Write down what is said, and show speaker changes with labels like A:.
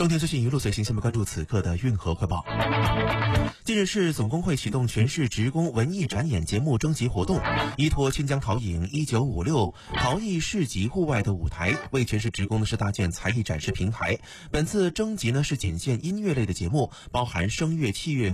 A: 中天资讯一路随行，下面关注此刻的运河快报。近日市总工会启动全市职工文艺展演节目征集活动，依托清江陶影1956陶艺市集户外的舞台，为全市职工是搭建才艺展示平台。本次征集是仅限音乐类的节目，包含声乐、器乐